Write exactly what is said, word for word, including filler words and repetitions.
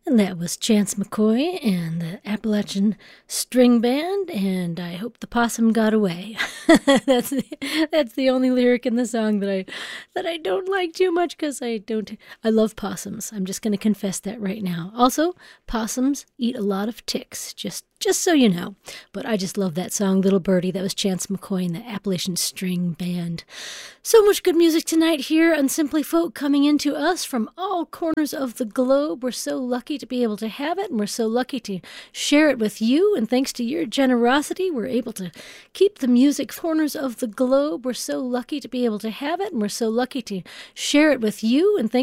And that was Chance McCoy and the Appalachian String Band, and I hope the possum got away. that's the, that's the only lyric in the song that I that I don't like too much because I don't I love possums. I'm just going to confess that right now. Also, possums eat a lot of ticks, just just so you know. But I just love that song, Little Birdie. That was Chance McCoy and the Appalachian String Band. So much good music tonight here on Simply Folk, coming into us from all corners of the globe. We're so lucky to be able to have it, and we're so lucky to share it with you. And thanks to your generosity, we're able to keep the music corners of the globe. We're so lucky to be able to have it, and we're so lucky to share it with you. And thanks